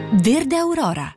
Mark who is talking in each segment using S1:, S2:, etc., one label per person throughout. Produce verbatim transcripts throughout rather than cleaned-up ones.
S1: Verde Aurora.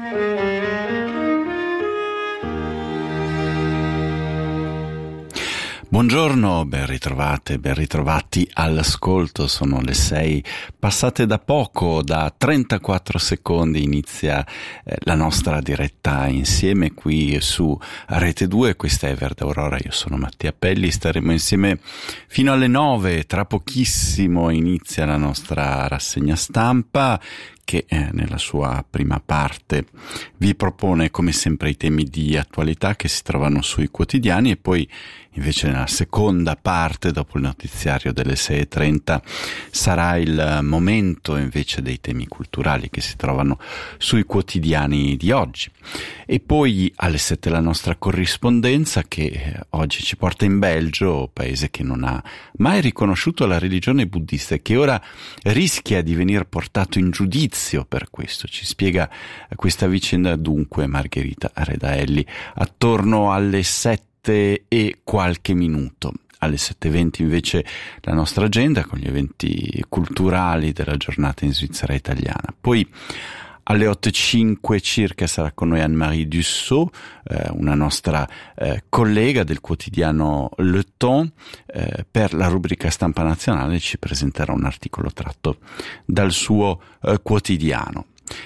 S2: Buongiorno, ben ritrovate, ben ritrovati all'ascolto. Sono le sei passate da poco, da trentaquattro secondi inizia eh, la nostra diretta insieme qui su Rete due. Questa è Verde Aurora, io sono Mattia Pelli, staremo insieme fino alle nove. Tra pochissimo inizia la nostra rassegna stampa che eh, nella sua prima parte vi propone come sempre i temi di attualità che si trovano sui quotidiani, e poi invece nella seconda parte, dopo il notiziario delle sei e trenta, sarà il momento invece dei temi culturali che si trovano sui quotidiani di oggi. E poi alle sette la nostra corrispondenza che eh, oggi ci porta in Belgio, paese che non ha mai riconosciuto la religione buddista e che ora rischia di venir portato in giudizio per questo. Ci spiega questa vicenda dunque Margherita Redaelli attorno alle sette e qualche minuto. Alle sette e venti invece la nostra agenda con gli eventi culturali della giornata in Svizzera italiana. Poi alle otto e cinque circa sarà con noi Anne-Marie Dussault, eh, una nostra eh, collega del quotidiano Le Temps. Eh, per la rubrica Stampa Nazionale ci presenterà un articolo tratto dal suo eh, quotidiano.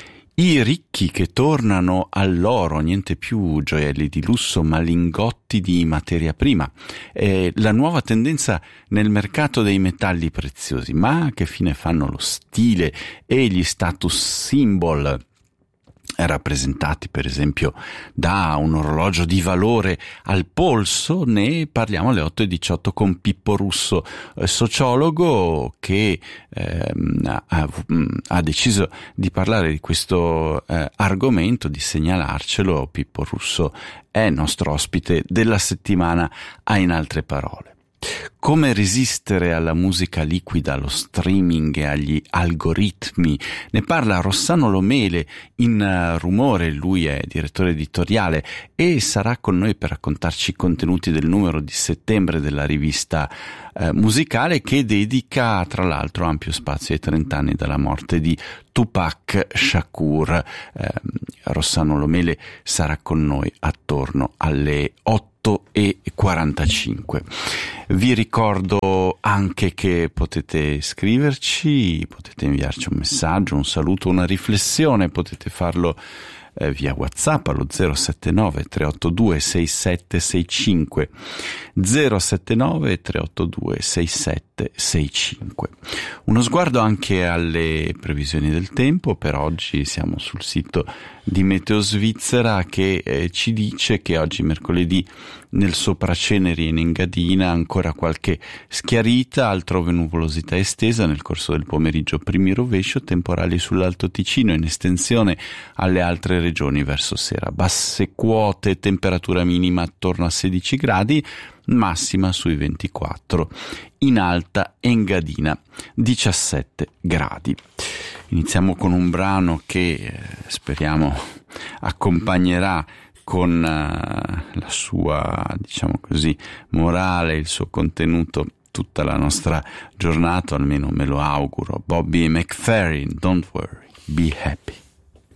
S2: I ricchi che tornano all'oro, niente più gioielli di lusso ma lingotti di materia prima. È la nuova tendenza nel mercato dei metalli preziosi. Ma che fine fanno lo stile e gli status symbol rappresentati per esempio da un orologio di valore al polso? Ne parliamo alle otto e diciotto con Pippo Russo, eh, sociologo che eh, ha, ha deciso di parlare di questo eh, argomento, di segnalarcelo. Pippo Russo è nostro ospite della settimana a In Altre Parole. Come resistere alla musica liquida, allo streaming e agli algoritmi? Ne parla Rossano Lomele in uh, Rumore, lui è direttore editoriale e sarà con noi per raccontarci i contenuti del numero di settembre della rivista uh, musicale, che dedica tra l'altro ampio spazio ai trent'anni dalla morte di Tupac Shakur. Uh, Rossano Lomele sarà con noi attorno alle otto e quarantacinque. Vi ricordo anche che potete scriverci, potete inviarci un messaggio, un saluto, una riflessione, potete farlo eh, via WhatsApp allo zero sette nove tre otto due sei sette sei cinque, zero sette nove tre otto due sei sette sei cinque. Uno sguardo anche alle previsioni del tempo. Per oggi siamo sul sito di Meteo Svizzera che eh, ci dice che oggi mercoledì nel Sopraceneri e in Engadina ancora qualche schiarita, altrove nuvolosità estesa, nel corso del pomeriggio primi rovescio, temporali sull'Alto Ticino in estensione alle altre regioni verso sera. Basse quote, temperatura minima attorno a sedici gradi, massima sui ventiquattro. In Alta Engadina diciassette gradi. Iniziamo con un brano che eh, speriamo accompagnerà con uh, la sua, diciamo così, morale, il suo contenuto tutta la nostra giornata, almeno me lo auguro. Bobby McFerrin, Don't Worry, Be Happy.